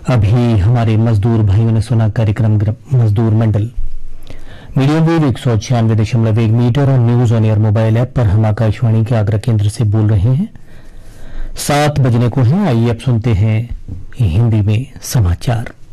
अभी हमारे मजदूर भाइयों ने सुना कार्यक्रम मजदूर मंडल। मीडियम वेव 196.1 मीटर और news on air mobile app पर हम आकाशवाणी के आगरा केंद्र से बोल रहे हैं। 7 बजने को है। आइए अब सुनते हैं हिंदी में समाचार।